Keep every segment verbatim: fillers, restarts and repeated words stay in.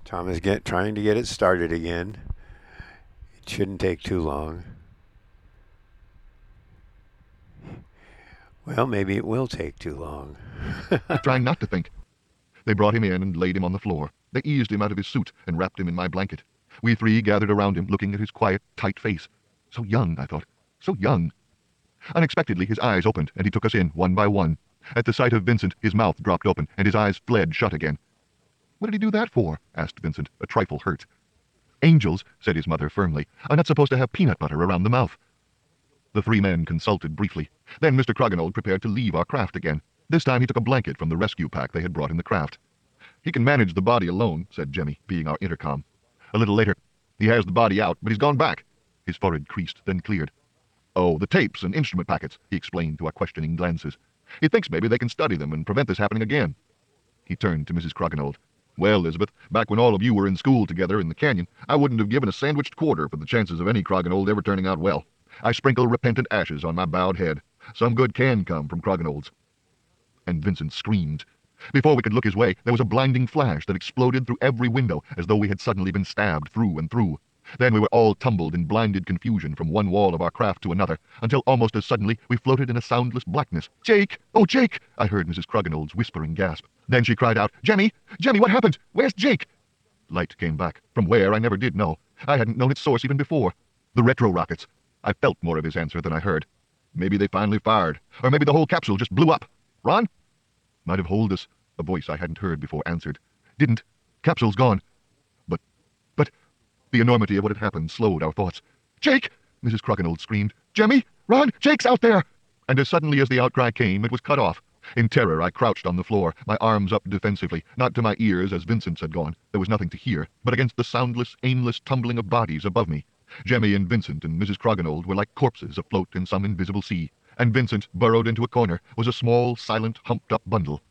Tom is get, trying to get it started again. It shouldn't take too long. Well, maybe it will take too long. Trying not to think. They brought him in and laid him on the floor. They eased him out of his suit and wrapped him in my blanket. We three gathered around him, looking at his quiet, tight face. So young, I thought. So young. Unexpectedly, his eyes opened, and he took us in, one by one. At the sight of Vincent, his mouth dropped open, and his eyes fled shut again. "What did he do that for?" asked Vincent, a trifle hurt. "Angels," said his mother firmly, "are not supposed to have peanut butter around the mouth." The three men consulted briefly. Then Mister Crogginold prepared to leave our craft again. This time he took a blanket from the rescue pack they had brought in the craft. "He can manage the body alone," said Jemmy, being our intercom. A little later, "He has the body out, but he's gone back." His forehead creased, then cleared. "Oh, the tapes and instrument packets," he explained to our questioning glances. "He thinks maybe they can study them and prevent this happening again." He turned to Missus Crogginold. "Well, Elizabeth, back when all of you were in school together in the canyon, I wouldn't have given a sandwiched quarter for the chances of any Crogginold ever turning out well. I sprinkle repentant ashes on my bowed head. Some good can come from Crogginolds." And Vincent screamed. Before we could look his way, there was a blinding flash that exploded through every window as though we had suddenly been stabbed through and through. Then we were all tumbled in blinded confusion from one wall of our craft to another, until almost as suddenly we floated in a soundless blackness. "Jake! Oh, Jake!" I heard Missus Crogginold's whispering gasp. Then she cried out, "Jemmy! Jemmy, what happened? Where's Jake?" Light came back. From where, I never did know. I hadn't known its source even before. The retro rockets. I felt more of his answer than I heard. "Maybe they finally fired. Or maybe the whole capsule just blew up. Ron?" "Might have holed us," a voice I hadn't heard before answered. "Didn't. Capsule's gone." But, but, the enormity of what had happened slowed our thoughts. "Jake!" Missus Crogginold screamed. "Jemmy! Ron! Jake's out there!" And as suddenly as the outcry came, it was cut off. In terror, I crouched on the floor, my arms up defensively, not to my ears as Vincent's had gone. There was nothing to hear, but against the soundless, aimless tumbling of bodies above me. Jemmy and Vincent and Missus Crogginold were like corpses afloat in some invisible sea, and Vincent, burrowed into a corner, was a small, silent, humped-up bundle.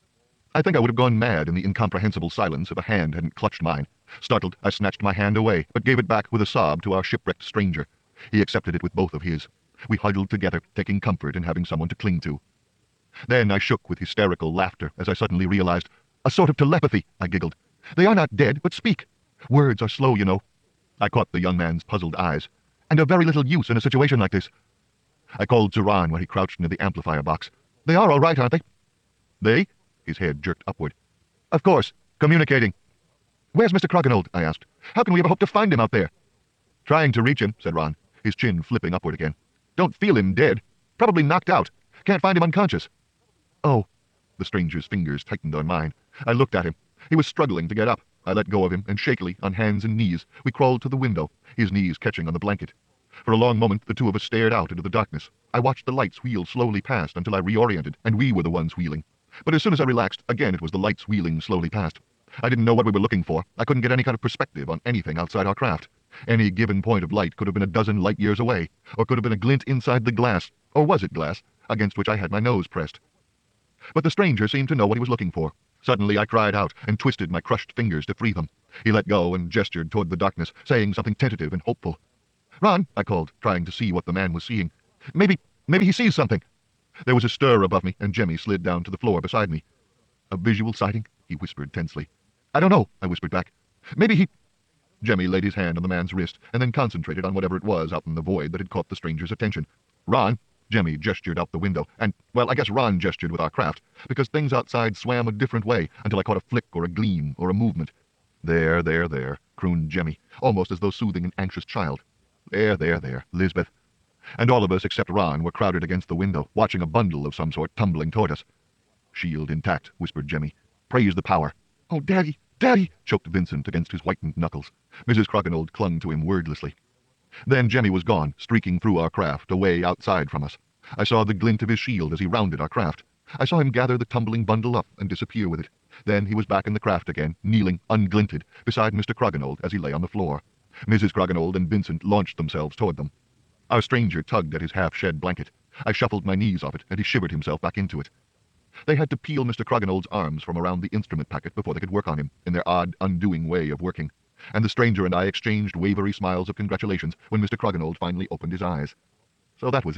I think I would have gone mad in the incomprehensible silence if a hand hadn't clutched mine. Startled, I snatched my hand away, but gave it back with a sob to our shipwrecked stranger. He accepted it with both of his. We huddled together, taking comfort in having someone to cling to. Then I shook with hysterical laughter as I suddenly realized. "A sort of telepathy," I giggled. "They are not dead, but speak. Words are slow, you know." I caught the young man's puzzled eyes. "And of very little use in a situation like this." I called to Ron where he crouched near the amplifier box. "They are all right, aren't they?" "They?" His head jerked upward. "Of course. Communicating." "Where's Mister Crogginold?" I asked. "How can we ever hope to find him out there?" "Trying to reach him," said Ron, his chin flipping upward again. "Don't feel him dead. Probably knocked out. Can't find him unconscious." "Oh." The stranger's fingers tightened on mine. I looked at him. He was struggling to get up. I let go of him, and shakily, on hands and knees, we crawled to the window, his knees catching on the blanket. For a long moment, the two of us stared out into the darkness. I watched the lights wheel slowly past until I reoriented, and we were the ones wheeling. But as soon as I relaxed, again it was the lights wheeling slowly past. I didn't know what we were looking for. I couldn't get any kind of perspective on anything outside our craft. Any given point of light could have been a dozen light years away, or could have been a glint inside the glass, or was it glass, against which I had my nose pressed. But the stranger seemed to know what he was looking for. Suddenly I cried out and twisted my crushed fingers to free them. He let go and gestured toward the darkness, saying something tentative and hopeful. "Ron," I called, trying to see what the man was seeing. Maybe, maybe he sees something." There was a stir above me, and Jemmy slid down to the floor beside me. "A visual sighting?" he whispered tensely. "I don't know," I whispered back. "Maybe he—" Jemmy laid his hand on the man's wrist, and then concentrated on whatever it was out in the void that had caught the stranger's attention. "Ron," Jemmy gestured out the window, and, well, I guess Ron gestured with our craft, because things outside swam a different way until I caught a flick or a gleam or a movement. "There, there, there," crooned Jemmy, almost as though soothing an anxious child. "There, there, there, Lisbeth." And all of us except Ron were crowded against the window, watching a bundle of some sort tumbling toward us. "Shield intact," whispered Jemmy. "Praise the power." "Oh, Daddy, Daddy," choked Vincent against his whitened knuckles. Missus Crogginold clung to him wordlessly. Then Jemmy was gone, streaking through our craft, away outside from us. I saw the glint of his shield as he rounded our craft. I saw him gather the tumbling bundle up and disappear with it. Then he was back in the craft again, kneeling, unglinted, beside Mister Crogginold as he lay on the floor. Missus Crogginold and Vincent launched themselves toward them. Our stranger tugged at his half-shed blanket. I shuffled my knees off it, and he shivered himself back into it. They had to peel Mister Crogginold's arms from around the instrument packet before they could work on him, in their odd, undoing way of working. And the stranger and I exchanged wavery smiles of congratulations when Mister Crogginold finally opened his eyes. So that was it.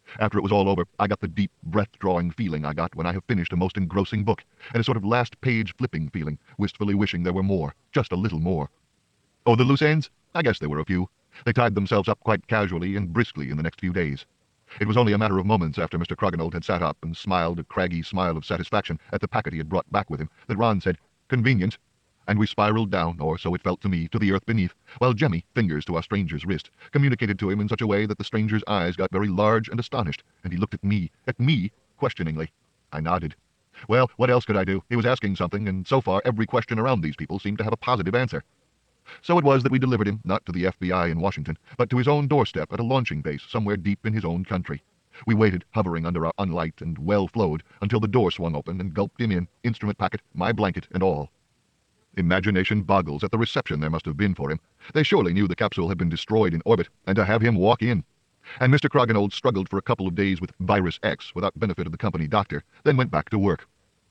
After it was all over, I got the deep, breath-drawing feeling I got when I have finished a most engrossing book, and a sort of last-page flipping feeling, wistfully wishing there were more, just a little more. Oh, the loose ends? I guess there were a few. They tied themselves up quite casually and briskly in the next few days. It was only a matter of moments after Mister Crogginold had sat up and smiled a craggy smile of satisfaction at the packet he had brought back with him that Ron said, "Convenient," and we spiraled down, or so it felt to me, to the earth beneath, while Jemmy, fingers to our stranger's wrist, communicated to him in such a way that the stranger's eyes got very large and astonished, and he looked at me, at me, questioningly. I nodded. Well, what else could I do? He was asking something, and so far every question around these people seemed to have a positive answer. So it was that we delivered him, not to the F B I in Washington, but to his own doorstep at a launching base somewhere deep in his own country. We waited, hovering under our unlight and well-flowed, until the door swung open and gulped him in, instrument packet, my blanket, and all. Imagination boggles at the reception there must have been for him. They surely knew the capsule had been destroyed in orbit, and to have him walk in. And Mister Crogginold struggled for a couple of days with Virus X without benefit of the company doctor, then went back to work.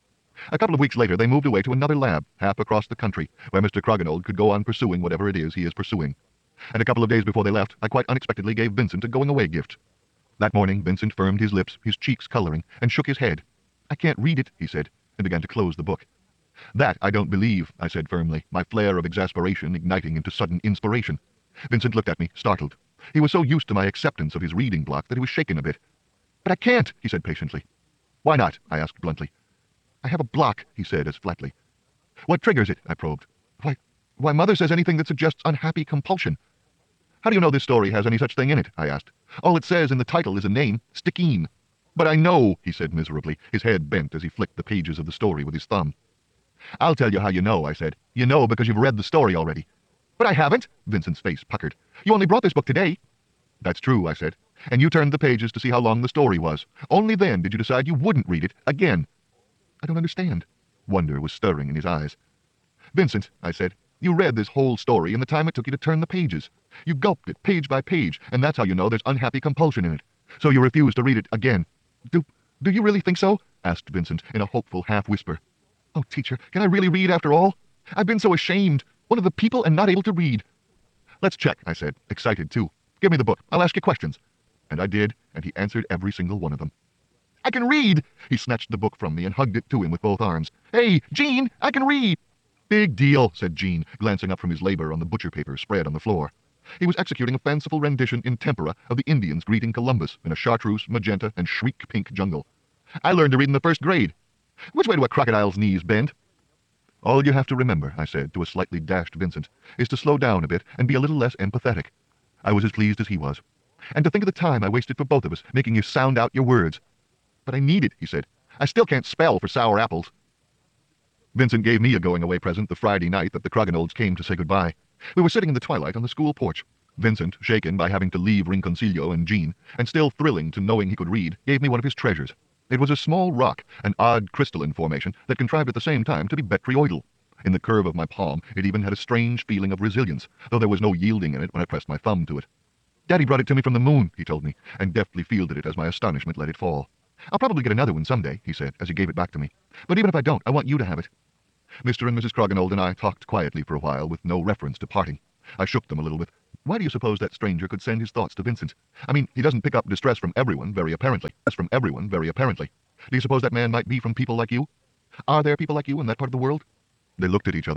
A couple of weeks later, they moved away to another lab, half across the country, where Mister Crogginold could go on pursuing whatever it is he is pursuing. And a couple of days before they left, I quite unexpectedly gave Vincent a going-away gift. That morning, Vincent firmed his lips, his cheeks coloring, and shook his head. "I can't read it," he said, and began to close the book. "That I don't believe," I said firmly, my flare of exasperation igniting into sudden inspiration. Vincent looked at me, startled. He was so used to my acceptance of his reading block that he was shaken a bit. "But I can't," he said patiently. "Why not?" I asked bluntly. "I have a block," he said as flatly. "What triggers it?" I probed. Why, why, Mother says anything that suggests unhappy compulsion." "How do you know this story has any such thing in it?" I asked. "All it says in the title is a name, Stickeen." "But I know," he said miserably, his head bent as he flicked the pages of the story with his thumb. "I'll tell you how you know," I said. "You know because you've read the story already." "But I haven't." Vincent's face puckered. "You only brought this book today." "That's true," I said. "And you turned the pages to see how long the story was. Only then did you decide you wouldn't read it again." "I don't understand." Wonder was stirring in his eyes. "Vincent," I said, "you read this whole story in the time it took you to turn the pages. You gulped it page by page, and that's how you know there's unhappy compulsion in it. So you refuse to read it again." Do, do you really think so?" asked Vincent in a hopeful half-whisper. "Oh, teacher, can I really read after all? I've been so ashamed. One of the people and not able to read." "Let's check," I said, excited too. "Give me the book. I'll ask you questions." And I did, and he answered every single one of them. "I can read!" He snatched the book from me and hugged it to him with both arms. "Hey, Gene, I can read!" "Big deal," said Gene, glancing up from his labor on the butcher paper spread on the floor. He was executing a fanciful rendition in tempera of the Indians greeting Columbus in a chartreuse, magenta, and shriek-pink jungle. "I learned to read in the first grade. Which way do a crocodile's knees bend?" "All you have to remember," I said to a slightly dashed Vincent, "is to slow down a bit and be a little less empathetic." I was as pleased as he was. "And to think of the time I wasted for both of us, making you sound out your words." "But I need it," he said. "I still can't spell for sour apples." Vincent gave me a going-away present the Friday night that the Crogginolds came to say goodbye. We were sitting in the twilight on the school porch. Vincent, shaken by having to leave Rinconcillo and Jean, and still thrilling to knowing he could read, gave me one of his treasures. It was a small rock, an odd crystalline formation that contrived at the same time to be botryoidal. In the curve of my palm, it even had a strange feeling of resilience, though there was no yielding in it when I pressed my thumb to it. "Daddy brought it to me from the moon," he told me, and deftly fielded it as my astonishment let it fall. "I'll probably get another one someday," he said, as he gave it back to me. "But even if I don't, I want you to have it." Mister and Missus Crogginold and I talked quietly for a while with no reference to parting. I shook them a little with, "Why do you suppose that stranger could send his thoughts to Vincent? I mean, he doesn't pick up distress from everyone, very apparently. From everyone, very apparently. Do you suppose that man might be from people like you? Are there people like you in that part of the world?" They looked at each other.